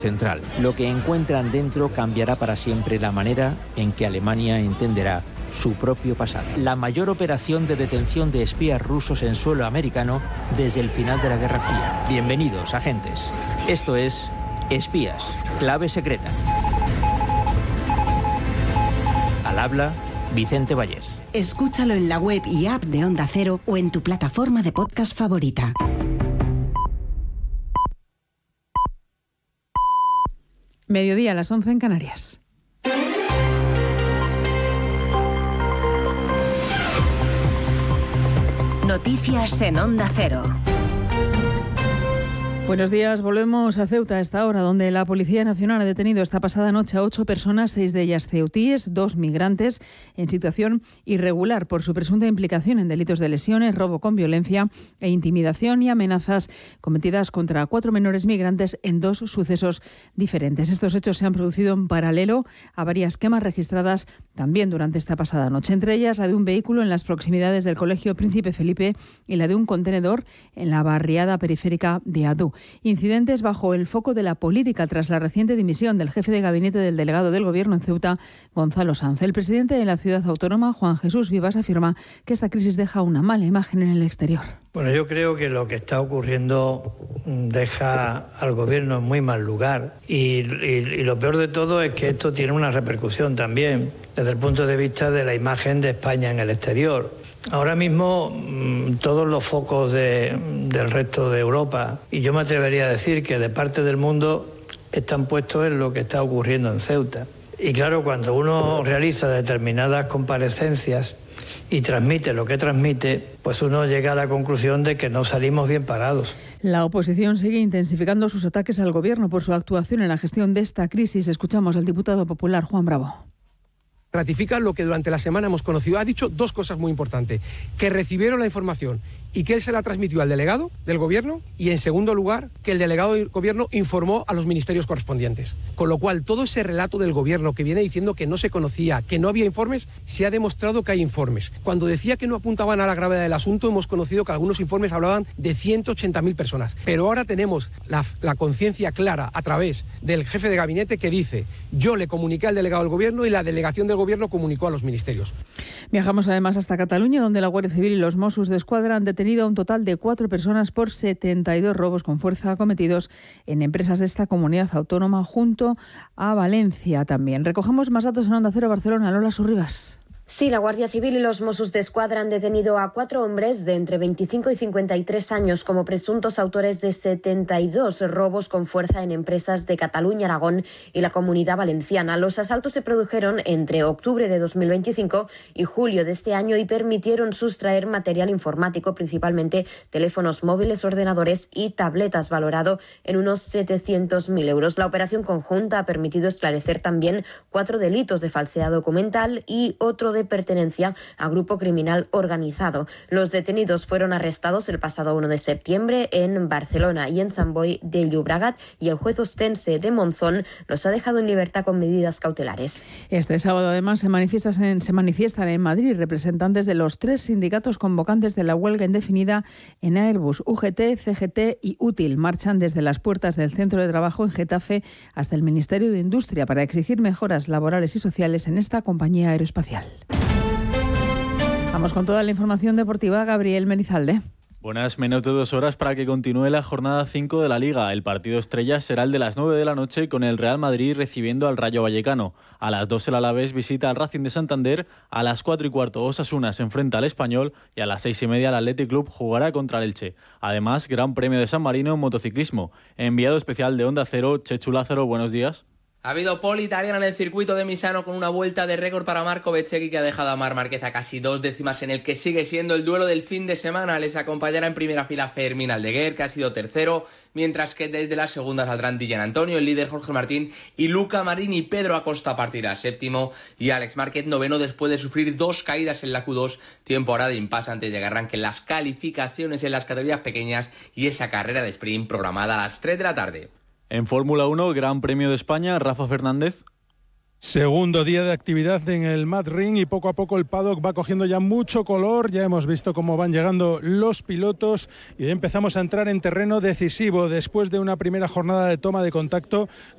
central. Lo que encuentran dentro cambiará para siempre la manera en que Alemania entenderá su propio pasado. La mayor operación de detención de espías rusos en suelo americano desde el final de la Guerra Fría. Bienvenidos, agentes. Esto es Espías, clave secreta. Al habla, Vicente Vallés. Escúchalo en la web y app de Onda Cero o en tu plataforma de podcast favorita. Mediodía a las 11 en Canarias. Noticias en Onda Cero. Buenos días, volvemos a Ceuta a esta hora, donde la Policía Nacional ha detenido esta pasada noche a 8 personas, 6 de ellas ceutíes, 2 migrantes en situación irregular por su presunta implicación en delitos de lesiones, robo con violencia e intimidación y amenazas cometidas contra 4 menores migrantes en 2 sucesos diferentes. Estos hechos se han producido en paralelo a varias quemas registradas también durante esta pasada noche, entre ellas la de un vehículo en las proximidades del Colegio Príncipe Felipe y la de un contenedor en la barriada periférica de Adú. Incidentes bajo el foco de la política tras la reciente dimisión del jefe de gabinete del delegado del Gobierno en Ceuta, Gonzalo Sanz. El presidente de la ciudad autónoma, Juan Jesús Vivas, afirma que esta crisis deja una mala imagen en el exterior. Bueno, yo creo que lo que está ocurriendo deja al Gobierno en muy mal lugar y lo peor de todo es que esto tiene una repercusión también desde el punto de vista de la imagen de España en el exterior. Ahora mismo todos los focos del resto de Europa, y yo me atrevería a decir que de parte del mundo, están puestos en lo que está ocurriendo en Ceuta. Y claro, cuando uno realiza determinadas comparecencias y transmite lo que transmite, pues uno llega a la conclusión de que no salimos bien parados. La oposición sigue intensificando sus ataques al Gobierno por su actuación en la gestión de esta crisis. Escuchamos al diputado popular Juan Bravo. Ratifica lo que durante la semana hemos conocido. Ha dicho 2 cosas muy importantes: que recibieron la información y que él se la transmitió al delegado del Gobierno, y en segundo lugar, que el delegado del Gobierno informó a los ministerios correspondientes. Con lo cual, todo ese relato del Gobierno que viene diciendo que no se conocía, que no había informes, se ha demostrado que hay informes. Cuando decía que no apuntaban a la gravedad del asunto, hemos conocido que algunos informes hablaban de 180.000 personas. Pero ahora tenemos la conciencia clara a través del jefe de gabinete que dice: yo le comuniqué al delegado del Gobierno y la delegación del Gobierno comunicó a los ministerios. Viajamos además hasta Cataluña, donde la Guardia Civil y los Mossos d'Esquadra han detenido a un total de 4 personas por 72 robos con fuerza cometidos en empresas de esta comunidad autónoma, junto a Valencia también. Recogemos más datos en Onda Cero Barcelona. Lola Surribas. Sí, la Guardia Civil y los Mossos d'Esquadra han detenido a 4 hombres de entre 25 y 53 años como presuntos autores de 72 robos con fuerza en empresas de Cataluña, Aragón y la Comunidad Valenciana. Los asaltos se produjeron entre octubre de 2025 y julio de este año y permitieron sustraer material informático, principalmente teléfonos móviles, ordenadores y tabletas, valorado en unos 700.000 euros. La operación conjunta ha permitido esclarecer también 4 delitos de falsedad documental y otro de pertenencia a grupo criminal organizado. Los detenidos fueron arrestados el pasado 1 de septiembre en Barcelona y en Sant Boi de Llobregat, y el juez ostense de Monzón los ha dejado en libertad con medidas cautelares. Este sábado además se manifiestan en Madrid representantes de los 3 sindicatos convocantes de la huelga indefinida en Airbus, UGT, CGT y Útil. Marchan desde las puertas del centro de trabajo en Getafe hasta el Ministerio de Industria para exigir mejoras laborales y sociales en esta compañía aeroespacial. Vamos con toda la información deportiva. Gabriel Menizalde. Buenas, menos de 2 horas para que continúe la jornada 5 de la Liga. El partido estrella será el de las 9 de la noche, con el Real Madrid recibiendo al Rayo Vallecano. A las 2 el Alavés visita al Racing de Santander, a las 4:15 Osasuna se enfrenta al Español y a las 6:30 el Athletic Club jugará contra el Elche. Además, Gran Premio de San Marino en motociclismo. Enviado especial de Onda Cero, Chechu Lázaro, buenos días. Ha habido pole italiana en el circuito de Misano con una vuelta de récord para Marco Bezzecchi, que ha dejado a Marc Márquez a casi 2 décimas en el que sigue siendo el duelo del fin de semana. Les acompañará en primera fila Fermín Aldeguer, que ha sido tercero, mientras que desde la segunda saldrán Dylan Antonio, el líder Jorge Martín y Luca Marini. Y Pedro Acosta partirá séptimo y Alex Márquez noveno después de sufrir 2 caídas en la Q2, tiempo ahora de impasse antes de que arranquen las calificaciones en las categorías pequeñas y esa carrera de sprint programada a las 3 de la tarde. En Fórmula 1, Gran Premio de España, Rafa Fernández. Segundo día de actividad en el Mad Ring y poco a poco el paddock va cogiendo ya mucho color. Ya hemos visto cómo van llegando los pilotos y empezamos a entrar en terreno decisivo después de una primera jornada de toma de contacto